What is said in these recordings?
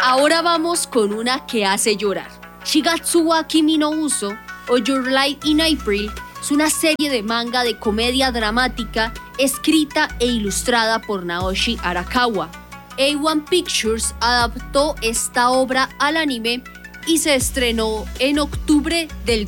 Ahora vamos con una que hace llorar. Shigatsu wa Kimi no Uso o Your Light in April es una serie de manga de comedia dramática escrita e ilustrada por Naoshi Arakawa. A1 Pictures adaptó esta obra al anime y se estrenó en octubre del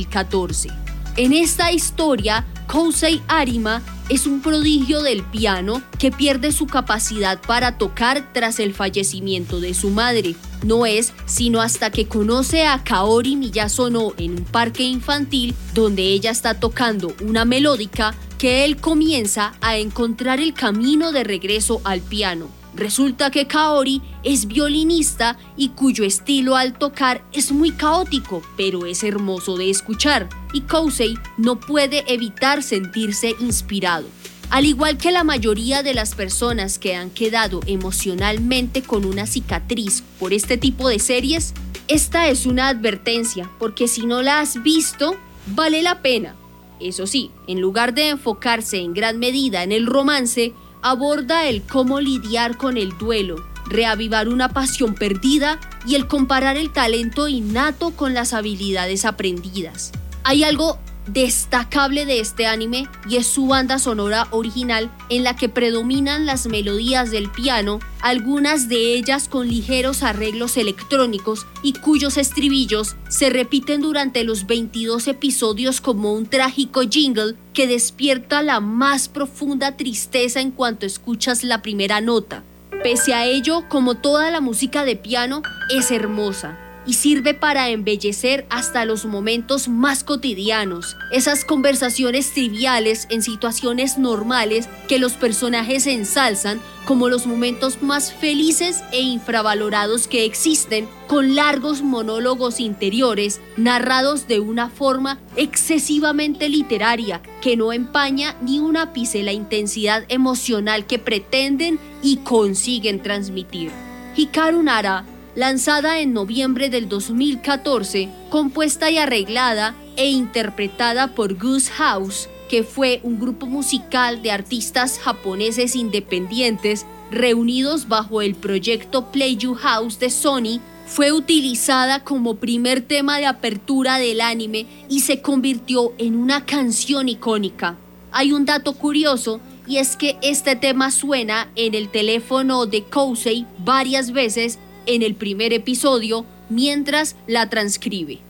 2014. En esta historia, Kousei Arima es un prodigio del piano que pierde su capacidad para tocar tras el fallecimiento de su madre. No es sino hasta que conoce a Kaori Miyazono en un parque infantil donde ella está tocando una melódica que él comienza a encontrar el camino de regreso al piano. Resulta que Kaori es violinista y cuyo estilo al tocar es muy caótico, pero es hermoso de escuchar, y Kousei no puede evitar sentirse inspirado. Al igual que la mayoría de las personas que han quedado emocionalmente con una cicatriz por este tipo de series, esta es una advertencia, porque si no la has visto, vale la pena. Eso sí, en lugar de enfocarse en gran medida en el romance, aborda el cómo lidiar con el duelo, reavivar una pasión perdida y el comparar el talento innato con las habilidades aprendidas. Hay algo destacable de este anime y es su banda sonora original en la que predominan las melodías del piano, algunas de ellas con ligeros arreglos electrónicos y cuyos estribillos se repiten durante los 22 episodios como un trágico jingle que despierta la más profunda tristeza en cuanto escuchas la primera nota. Pese a ello, como toda la música de piano, es hermosa y sirve para embellecer hasta los momentos más cotidianos, esas conversaciones triviales en situaciones normales que los personajes ensalzan como los momentos más felices e infravalorados que existen, con largos monólogos interiores narrados de una forma excesivamente literaria que no empaña ni un ápice la intensidad emocional que pretenden y consiguen transmitir. Hikaru Nara, lanzada en noviembre del 2014, compuesta y arreglada e interpretada por Goose House, que fue un grupo musical de artistas japoneses independientes reunidos bajo el proyecto Play You House de Sony, fue utilizada como primer tema de apertura del anime y se convirtió en una canción icónica. Hay un dato curioso y es que este tema suena en el teléfono de Kousei varias veces en el primer episodio mientras la transcribe.